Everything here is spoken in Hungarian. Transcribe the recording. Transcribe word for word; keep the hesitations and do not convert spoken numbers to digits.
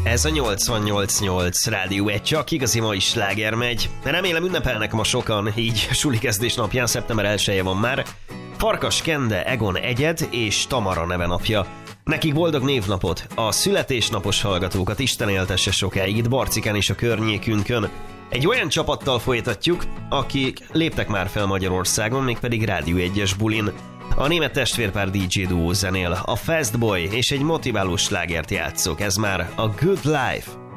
Ez a nyolcvannyolc nyolc Rádió egy, csak igazi mai sláger megy. Remélem ünnepelnek ma sokan, így suli kezdés napján, szeptember elseje van már. Farkas Kende, Egon Egyed és Tamara neve napja. Nekik boldog névnapot, a születésnapos hallgatókat Isten éltesse sokáig itt Barcikán és a környékünkön. Egy olyan csapattal folytatjuk, akik léptek már fel Magyarországon, mégpedig Rádió egyes bulin. A német testvérpár dé dzsé duó zenél, a Fast Boy és egy motiváló slágert játszok, ez már a Good Life.